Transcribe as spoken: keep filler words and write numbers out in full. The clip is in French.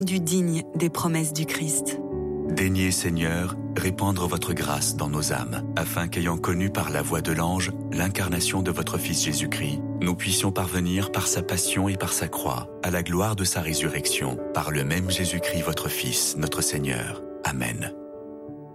rendu digne des promesses du Christ. Daignez, Seigneur, répandre votre grâce dans nos âmes, afin qu'ayant connu par la voix de l'ange l'incarnation de votre Fils Jésus-Christ, nous puissions parvenir par sa passion et par sa croix à la gloire de sa résurrection, par le même Jésus-Christ votre Fils, notre Seigneur. Amen.